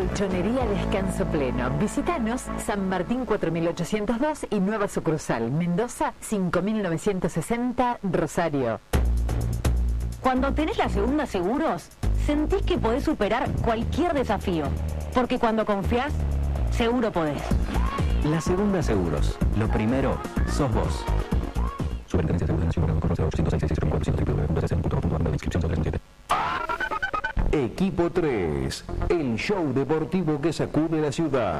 Colchonería Descanso Pleno. Visítanos San Martín 4802 y Nueva Sucursal, Mendoza 5960, Rosario. Cuando tenés la Segunda Seguros, sentís que podés superar cualquier desafío. Porque cuando confiás, seguro podés. La Segunda Seguros. Lo primero sos vos. Superintendencia de Seguros de Nación, 806 Equipo 3, el show deportivo que sacude la ciudad.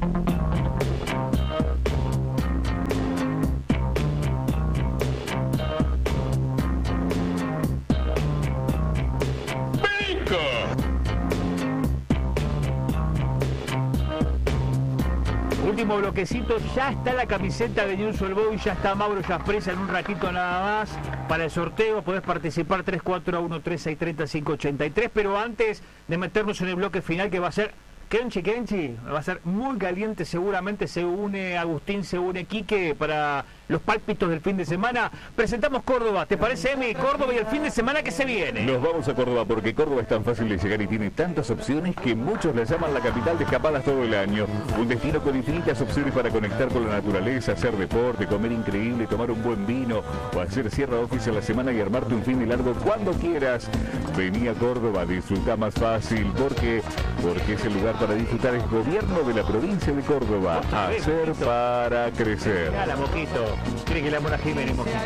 Último bloquecito, ya está la camiseta de Newell's Old Boys, ya está Mauro Jaspresa en un ratito nada más para el sorteo. Podés participar 341-3630-583, pero antes de meternos en el bloque final, que va a ser Kenchi, va a ser muy caliente, seguramente se une Agustín, se une Quique para los pálpitos del fin de semana. Presentamos Córdoba, ¿te parece, Emi? Córdoba y el fin de semana que se viene. Nos vamos a Córdoba porque Córdoba es tan fácil de llegar y tiene tantas opciones que muchos la llaman la capital de escapadas todo el año. Un destino con infinitas opciones para conectar con la naturaleza, hacer deporte, comer increíble, tomar un buen vino o hacer cierre office a la semana y armarte un fin de largo cuando quieras. Vení a Córdoba, disfruta más fácil porque es el lugar para disfrutar. El gobierno de la provincia de Córdoba. Hacer para crecer. Dale, Moquito. Quiere que le amo a Jiménez, Moquito.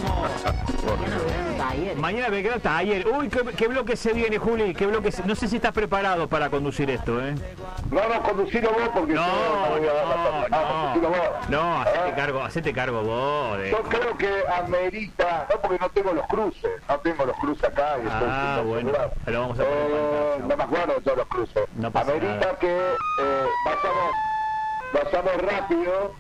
Mañana Belgrano Taller. Uy, qué bloque se viene, Juli. Qué bloque no sé si estás preparado para conducir esto, ¿eh? No, conducirlo vos porque no, hacete cargo vos. Yo creo que amerita, no porque no tengo los cruces acá. Y bueno, pero vamos a poner no me acuerdo de todos los cruces. No pasa amerita nada. Que vayamos rápido.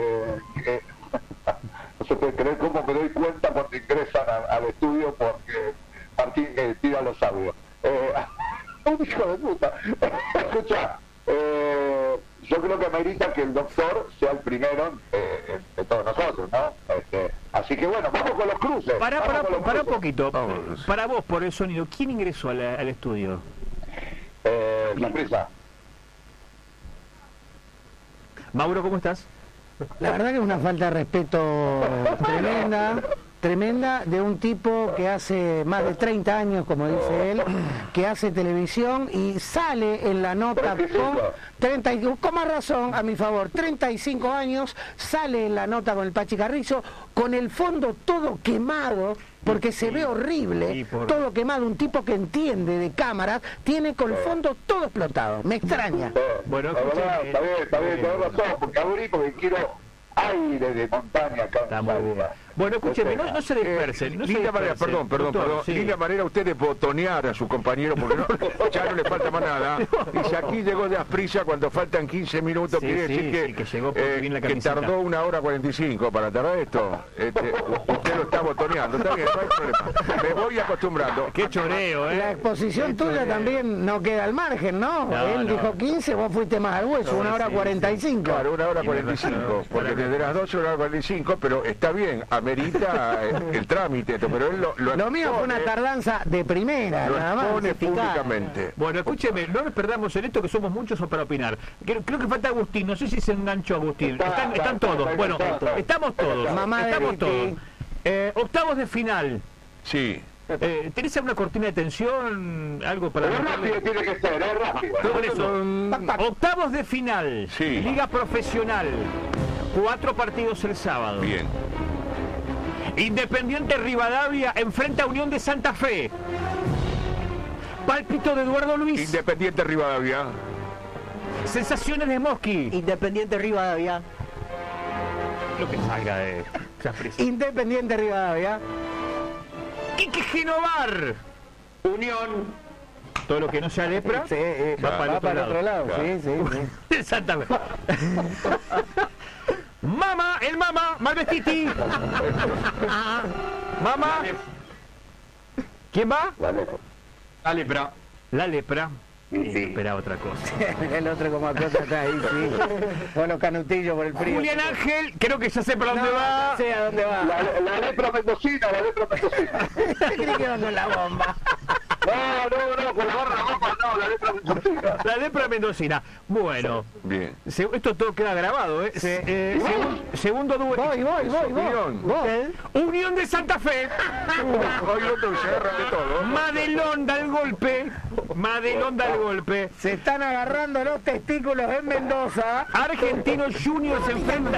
No se puede creer cómo me doy cuenta cuando ingresan al estudio porque Martín tira los audios. Un hijo de puta. Escucha, yo creo que amerita que el doctor sea el primero de todos nosotros, ¿no? Así que bueno, vamos con los cruces. Para un poquito. Para vos, por el sonido, ¿quién ingresó al estudio? La empresa. Mauro, ¿cómo estás? La verdad que es una falta de respeto tremenda de un tipo que hace más de 30 años, como dice él, que hace televisión y sale en la nota con 30, con más razón, a mi favor, 35 años, sale en la nota con el Pachi Carrizo, con el fondo todo quemado, porque se ve horrible, todo quemado, un tipo que entiende de cámaras, tiene con el fondo todo explotado, me extraña. Bueno, está bien, tenés razón, porque abrí porque quiero aire de montaña acá. Está muy bien. Bueno, escúcheme, no se dispersen. Linda manera, perdón. Sí. Linda manera usted de botonear a su compañero porque ya no le falta más nada. Y si aquí llegó de asprisa cuando faltan 15 minutos, quiere decir que llegó por fin la que camiseta. tardó 1:45 para tardar esto. Usted lo está botoneando, está bien, no hay problema. Me voy acostumbrando. Qué choreo, La exposición tuya también no queda al margen, ¿no? Él dijo 15, vos fuiste más al hueso, 1:45. Claro, 1:45, porque desde las 12 1:45, pero está bien, amerita el trámite, pero él lo mío fue una tardanza de primera, lo nada más. expone públicamente. Bueno, escúcheme, no nos perdamos en esto que somos muchos para opinar. Creo que falta Agustín, no sé si se enganchó Agustín. Están todos, bueno, estamos todos. Estamos todos. Octavos de final. Sí. ¿Tenés alguna cortina de tensión? Algo para... Pero rápido tiene que ser, rápido. Por eso, octavos de final, sí. Liga Profesional, 4 partidos el sábado. Bien. Independiente Rivadavia enfrenta a Unión de Santa Fe. Pálpito de Eduardo Luis. Independiente Rivadavia. Sensaciones de Mosqui. Independiente Rivadavia. Lo que salga de... Independiente Rivadavia. Quique Genovar. Unión. Todo lo que no sea lepra va para el otro lado. Sí. Exactamente. El Mama, Malvestiti. Mama. ¿Quién va? La lepra. La lepra. Sí. Espera otra cosa. El otro como cosa está ahí, sí. Con los canutillos por el frío. Julián Ángel, creo que ya sé para dónde va. No sé a dónde va. La lepra mendocina, ¿Qué crees que va con la bomba? No, con la barra roja no, la lepra mendocina. La lepra mendocina. Bueno. Bien. Esto todo queda grabado, ¿eh? Segundo duelo. Voy. Unión de Santa Fe. Hoy otro se agarra de todo. Madelón da el golpe. Madelón da el golpe. Se están agarrando los testículos en Mendoza. Argentino Junior se enfrenta.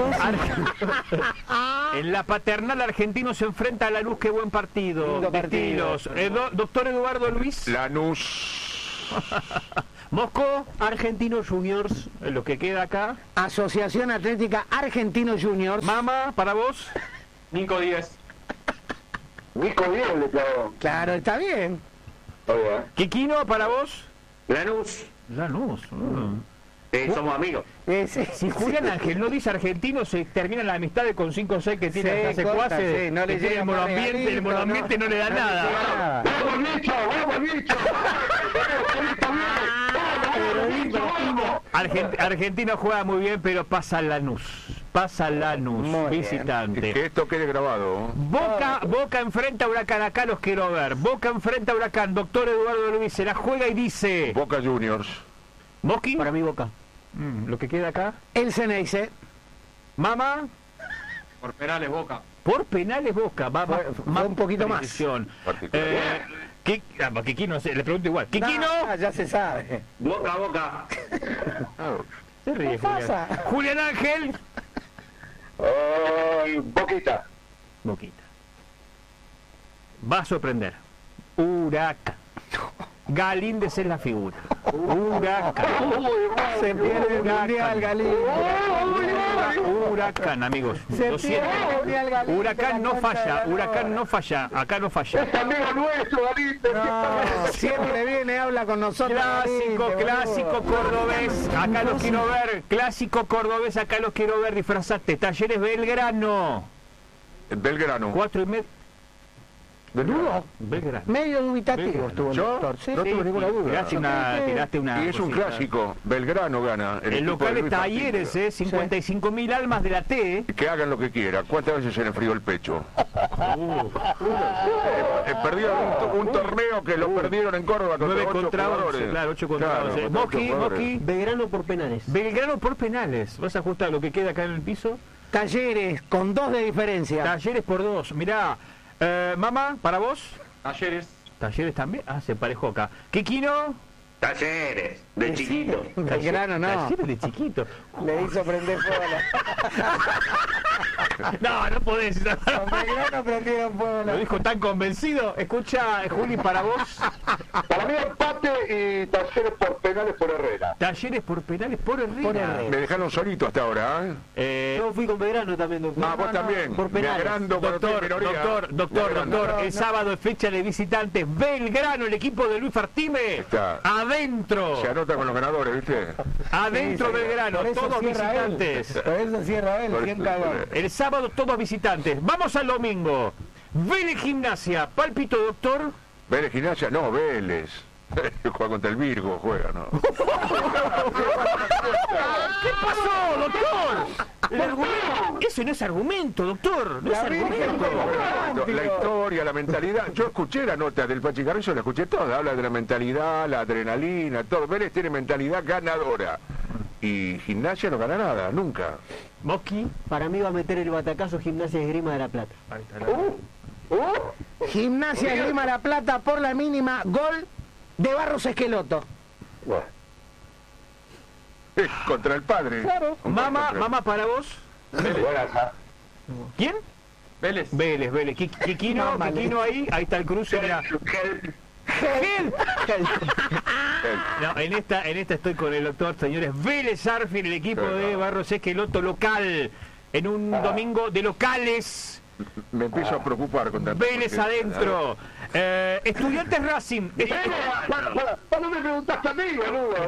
En la paternal Argentino se enfrenta a Lanús. Qué buen partido. Lindo partido. Estilos. Doctor Eduardo Luis. Lanús. Mosco. Argentino Juniors. Lo que queda acá. Asociación Atlética Argentino Juniors. Mama, para vos. Nico 10. Nico 10 le clavó. Claro, está bien. Oye, Quiquino, para vos. Lanús. Lanús. Somos amigos. Si Julián Ángel no dice argentino, se termina la amistad con 5 o 6 que tiene hasta hace corta, cuase. sí, no le que tiene llega el más monoambiente, regalito, el monoambiente no le da nada. ¡Vamos, bicho! Argentino juega muy bien, pero pasa Lanús. Pasa Lanús, Muy visitante. Que esto quede grabado. Boca enfrenta a Huracán, acá los quiero ver. Boca enfrenta a Huracán, doctor Eduardo Luis se la juega y dice... Boca Juniors. ¿Mosqui? Para mí Boca. Lo que queda acá. El Ceneice. Mama. Por penales, Boca. Por penales Boca. Fue un poquito más. precisión. Quiquino, le pregunto igual. ¿Quiquino? Ya se sabe. Boca. Se ríe, ¿Qué pasa? Julián Ángel. Boquita. Boquita. Va a sorprender. Huracán. Galíndez es la figura. Huracán. Se pierde el Mundial, Galíndez. Huracán, amigos. Se Lo siento. pierde el Mundial, Galíndez. Huracán no falla. Huracán no falla. Acá no falla. Es amigo nuestro, Galíndez. No, siempre viene, habla con nosotros. Clásico cordobés. Acá los quiero ver. Clásico cordobés. Acá los quiero ver. Disfrazate. Talleres Belgrano. Belgrano. 4:30. ¿Dudo? Belgrano. Medio dubitativo estuvo el ¿Yo? doctor. Sí, No tuve ninguna duda. Tiraste una Y es un cosita. clásico. Belgrano gana. El equipo local de es Luis Talleres, Martínez. 55.000 almas de la T. Que hagan lo que quieran. ¿Cuántas veces se le enfrió el pecho? Perdieron un torneo que lo perdieron en Córdoba contra 9 8 contra 11, jugadores. claro, 8 contra Claro, 11. contra 8 Mosqui. jugadores. Belgrano por penales. Belgrano por penales. ¿Vas a ajustar lo que queda acá en el piso? Talleres con 2 de diferencia. Talleres por 2. Mirá, Mama, para vos. Talleres. Talleres también. Se parejó acá. ¿Quiquino? Talleres. De chiquito. Belgrano no. Talleres de chiquito. Le hizo prender fuego. No podés. Con Belgrano prendieron fuego. Lo dijo tan convencido. Escucha, Juli, para vos. Para mí empate y Talleres por penales por Herrera. Talleres por penales por Herrera. Me dejaron solito hasta ahora, ¿eh? Yo fui con Belgrano también, doctor. Ah, vos también. Por Me penales. agrando cuando estoy en minoría. Doctor, el sábado es fecha de visitantes. Belgrano, el equipo de Luis Fartime. Está. Adentro. Se anota con los ganadores, ¿viste? Adentro Sí, Belgrano, por eso todos cierra visitantes. Por eso cierra él, Por bien eso- cagón. El sábado todos visitantes. Vamos al domingo. Vélez Gimnasia. Pálpito, doctor. ¿Vélez Gimnasia? No, Vélez. Juega contra el Virgo, juega, ¿no? ¿Qué pasó, doctor? El argumento. Ese no es argumento, doctor. No es argumento. La historia, la mentalidad. Yo escuché la nota del Pachi Carrizo, la escuché toda. Habla de la mentalidad, la adrenalina, todo. Vélez tiene mentalidad ganadora. Y Gimnasia no gana nada, nunca. Mosqui. Para mí va a meter el batacazo Gimnasia de Esgrima de la Plata. Gimnasia Esgrima La Plata por la mínima. Gol de Barros Esqueloto. Bueno. Contra el padre. Claro. Mama, para vos. Buenas, ¿ah? ¿Quién? Vélez. Vélez. Quiquino ahí está el cruce. Mirá. Help. No, en esta estoy con el doctor, señores. Vélez Arfield, el equipo de Barros Esqueloto local. En un domingo de locales. Me empiezo a preocupar con tanto. Vélez adentro. Estudiantes Racing. ¿Para no me preguntaste a mí, boludo?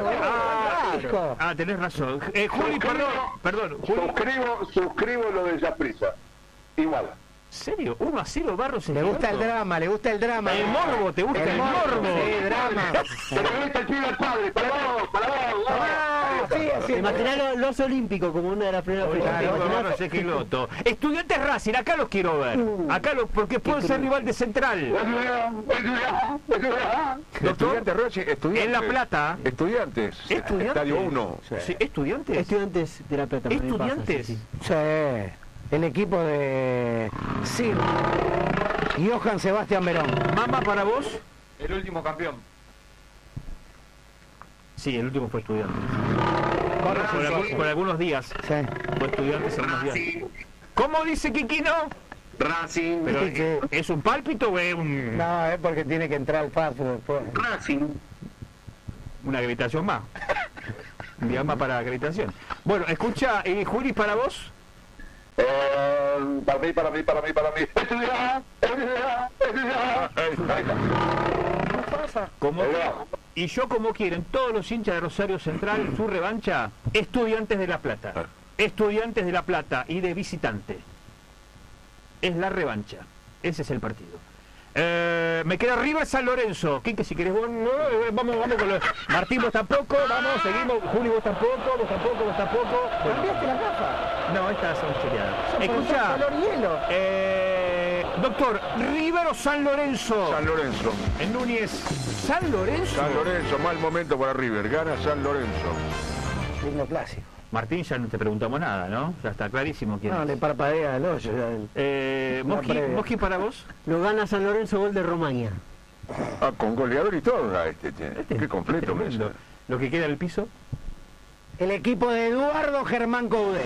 Tenés razón. Juli, perdón. Juli. Suscribo lo de Yaprisa. Igual. ¿Serio? 1-0 Barros Le gusta el drama, le gusta el drama. El morbo, ¿te gusta el morbo? Sí, drama. Pero ahorita el pibe al padre, para vos. Sí, Imaginá los olímpicos como una de las primeras No sé qué loto. Estudiantes Racing, acá los quiero ver. Acá porque puedo ser rival de Central. Estudiantes Racing, estudiantes. En La Plata. Estudiantes. Estadio 1. Sí, ¿Estudiantes? Estudiantes de La Plata. ¿Estudiantes? Sí, el equipo de Sir Johann Sebastián Verón. Mamá, para vos. El último campeón. Sí, el último fue Estudiantes. Por algunos días. Sí. Fue Estudiantes en unos días. ¿Cómo dice Kikino? Racing. Pero, ¿es un pálpito o es un...? No, es porque tiene que entrar el paso después. Racing. Una acreditación más. Un día más para acreditación. Bueno, escucha, Juli, para vos. Para mí. Como, y yo como quieren todos los hinchas de Rosario Central, su revancha, Estudiantes de La Plata. Estudiantes de La Plata y de visitante. Es la revancha. Ese es el partido. Me queda River San Lorenzo. Quique, si querés vos, vamos con los... Martín, vos tampoco, vamos, seguimos. Juli, vos tampoco. ¿Cambiaste las gafas? No, estas son chequeadas. Escucha, color hielo. doctor, River o San Lorenzo. San Lorenzo. En Núñez. ¿San Lorenzo? San Lorenzo, mal momento para River. Gana San Lorenzo. Lindo clásico. Martín, ya no te preguntamos nada, ¿no? Ya está clarísimo quién No, es. le parpadea el hoyo. Mosqui, para vos. Lo gana San Lorenzo, gol de Romaña. Ah, con goleador y todo. Qué completo. Tremendo. Lo que queda en el piso. El equipo de Eduardo Germán Coudet.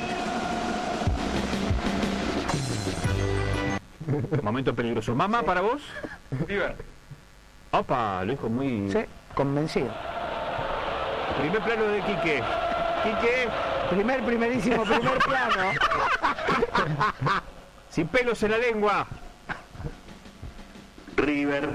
Momento peligroso. Mamá, para vos. River. Opa, lo dijo muy... Sí, convencido. Primer plano de Quique. Quique, Primerísimo primer plano. sin pelos en la lengua. River.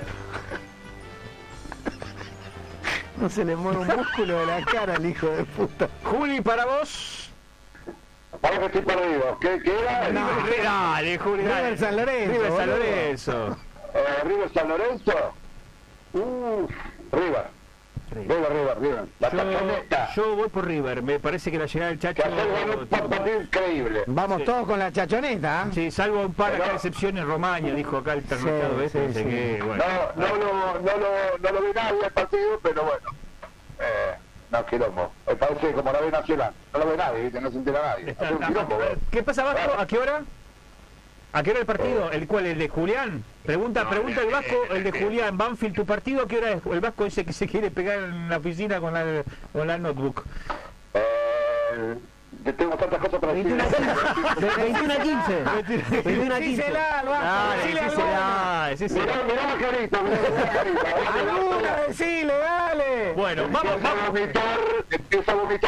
No se le mueve un músculo de la cara al hijo de puta. Juli, para vos. Ahora que estoy perdido. ¿Qué era? Dale, Juli, dale. River San Lorenzo. River San boludo. Lorenzo. River San Lorenzo. River. La Chachoneta. Yo voy por River. Me parece que la llegada del Chacho... Que hacer un partido increíble. Vamos Sí. todos con la chachoneta. Sí, salvo un par de excepciones, Romaña, dijo acá el terminado Sí, este, no sé sí. qué, bueno. No lo vi nadie el partido, pero bueno. No, quilombo. Me parece que como la ve Nacional. No lo ve nadie, ¿viste? No se entera nadie. Está- Hace un quilombo, ¿ves? ¿Qué pasa, Vasco? ¿A qué hora? ¿A qué hora el partido? ¿El cuál? ¿El de Julián? Pregunta el Vasco, el de Julián, Banfield, ¿tu partido? ¿A qué hora es? El Vasco ese que se quiere pegar en la oficina con la notebook. Tengo tantas cosas para decir. 21 a 15. 21 a 15. Dísela al Vasco, decile alguna. Mirá la carita, mirá la carita. Alguna, decile, dale. Bueno, Empieza a vomitar.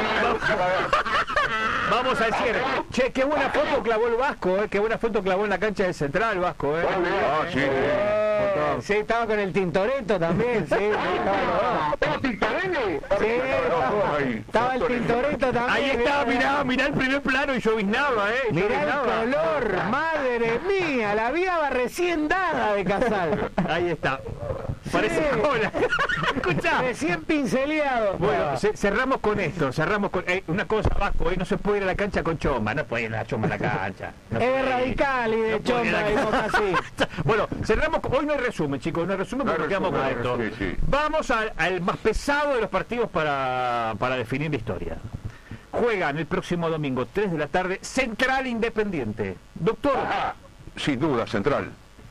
vamos al cierre. Che, qué buena foto clavó el Vasco, qué buena foto clavó en la cancha de Central, Vasco, Ah, sí. Sí, estaba con el Tintoretto también, sí. ¿Estaba Tintarelli? Estaba el Tintoretto también. Ahí está, mirá el primer plano y lloviznaba, Mirá el color, madre mía, la vía recién dada de Casal. Ahí está. Parece cola. Escuchá. Recién pinceleado. Bueno, cerramos con esto, una cosa, Vasco, no se puede ir a la cancha con chomba, no puede ir a la chomba a la cancha. No Es de puede. radical y de No puede ir a chomba la y boca así. Bueno, cerramos, hoy no hay resumen, chicos, no hay resumen porque No hay quedamos con resumen, esto. sí. Vamos al más pesado de los partidos para definir la historia. Juegan el próximo domingo, 3 de la tarde, Central Independiente. Doctor, Sin duda, Central.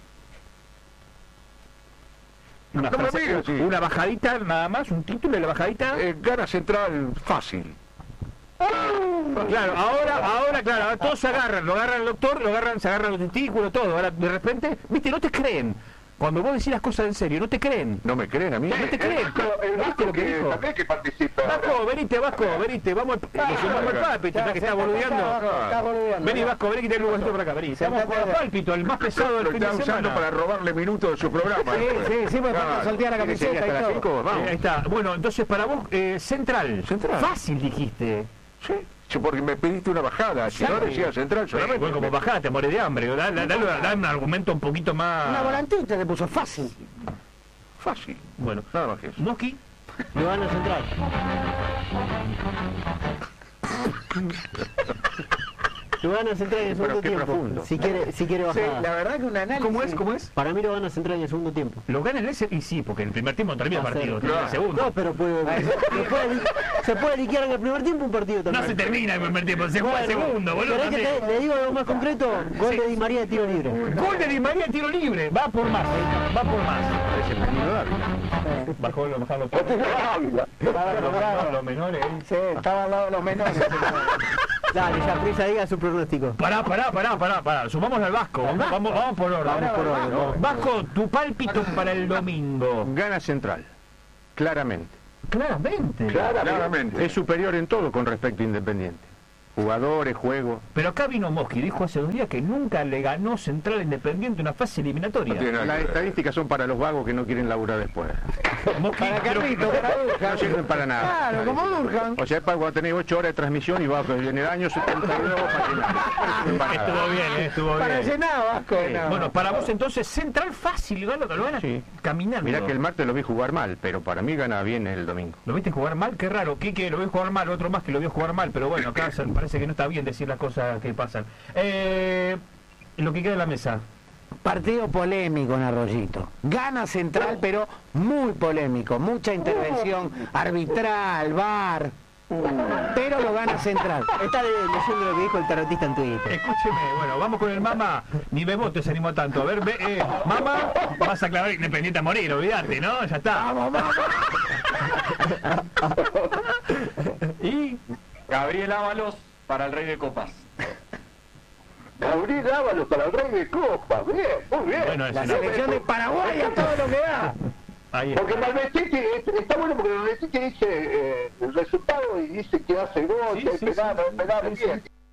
una, no me frase- digas, sí. una bajadita nada más, un título de la bajadita. Gana Central fácil. Claro, ahora todos se agarran, lo agarran el doctor, se agarran los testículos, todo. Ahora de repente, viste, no te creen. Cuando vos decís las cosas en serio, no te creen. ¿No me creen a mí? No te creen. El ¿Viste Vasco lo que que dijo? también que participa. Vasco, venite, vamos al pálpito, ya que está boludeando. Está boludeando. Vení, Vasco, vení, que te lugar por acá, vení. Vamos con el pálpito, el más pesado del Lo fin de están usando semana. para robarle minutos de su programa. Sí, porque soltea la camiseta y todo. Ahí está. Bueno, entonces para vos, Central. Central. Fácil dijiste. Sí, porque me pediste una bajada. Si no decía Central solamente. Bueno, como bajada, te morés de hambre. Dale un argumento un poquito más... Una volantita te puso fácil. Fácil. Bueno, Nada más que eso. Mosqui. Lo gana Central. Lo van a centrar en el segundo qué tiempo. profundo. Si quiere Sí, bajar. la verdad que un análisis... ¿Cómo es? Para mí lo van a centrar en el segundo tiempo. Lo gana el Leicester y sí, porque en el primer tiempo no termina el Va a partido, ser. termina el segundo. No, pero se puede liquidar en el primer tiempo un partido también. No se termina el primer tiempo, se juega el segundo, boludo. ¿Querés que también. le digo algo más concreto? Gol de Di María de tiro libre. Gol de Di María, tiro libre. Va por más, va por más. Es el menino Dávila. Bajó los menores. Sí, estaba al lado de los menores. Dale, ya prisa, diga su pronóstico. Pará. Sumamos al Vasco. Vamos por orden. Vasco, tu pálpito para el domingo. Gana Central. Claramente. Claramente. Es superior en todo con respecto a Independiente. Jugadores, juego. Pero acá vino Mosqui, dijo hace 2 días que nunca le ganó Central Independiente una fase eliminatoria. Las estadísticas son para los vagos que no quieren laburar después. Mosqui, Para Carlito, para Durjan. No sirven para nada. Claro, como Durjan. O sea, es para cuando tenés 8 horas de transmisión y va en el año 72 para llenar. estuvo bien, estuvo Para bien. llenar, Vasco. no. Bueno, para vos entonces Central fácil, lo van a Sí. caminando. Mirá que el martes lo vi jugar mal, pero para mí gana bien el domingo. ¿Lo viste jugar mal? Qué raro. Quique lo vio jugar mal, otro más que lo vio jugar mal, pero bueno, acá parece que no está bien decir las cosas que pasan. Lo que queda en la mesa. Partido polémico en Arroyito. Gana Central, pero muy polémico. Mucha intervención arbitral, VAR. Pero lo gana Central. Está leyendo lo que dijo el tarotista en Twitter. Escúcheme, bueno, vamos con el Mama. Ni Bebote se animó tanto. A ver, Mama, vas a clavar Independiente a morir, olvídate, ¿no? Ya está. Vamos, vamos. Y Gabriel Ábalos para el Rey de Copas. Gabriel Ábalos para el Rey de Copa. Bien, muy bien. bueno, La ese no. selección de Paraguay a todo lo que da. Ahí Porque está. Malvestiti está bueno porque Malvestiti dice el resultado y dice que hace gol, Sí, que sí, penal, sí. penal, Sí, bien.